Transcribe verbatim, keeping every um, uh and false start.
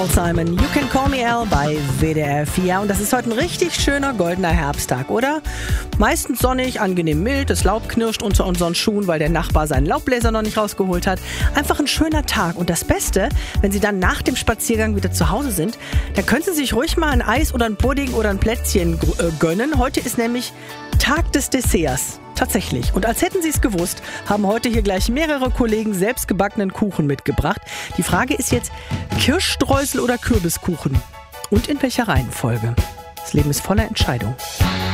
Paul Simon, You Can Call Me Al bei W D R vier. Ja, und das ist heute ein richtig schöner goldener Herbsttag, oder? Meistens sonnig, angenehm mild, das Laub knirscht unter unseren Schuhen, weil der Nachbar seinen Laubbläser noch nicht rausgeholt hat. Einfach ein schöner Tag. Und das Beste, wenn Sie dann nach dem Spaziergang wieder zu Hause sind, dann können Sie sich ruhig mal ein Eis oder ein Pudding oder ein Plätzchen äh, gönnen. Heute ist nämlich Tag des Desserts. Tatsächlich. Und als hätten Sie es gewusst, haben heute hier gleich mehrere Kollegen selbstgebackenen Kuchen mitgebracht. Die Frage ist jetzt, Kirschstreusel oder Kürbiskuchen? Und in welcher Reihenfolge? Das Leben ist voller Entscheidungen.